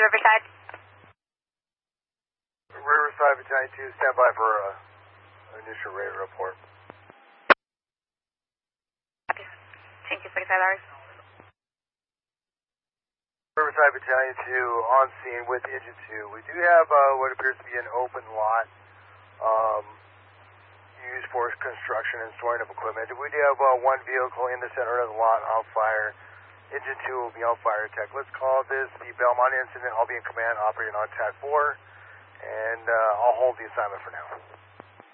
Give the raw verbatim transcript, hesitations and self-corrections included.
Riverside. Riverside Battalion two, stand by for uh, initial radar report. Okay. Change to forty-five hours. Riverside Battalion two on scene with Engine two. We do have uh, what appears to be an open lot um, used for construction and storing of equipment. We do have uh, one vehicle in the center of the lot on fire. Engine two will be on fire attack. Let's call this the Belmont incident. I'll be in command operating on T A C four, and uh, I'll hold the assignment for now.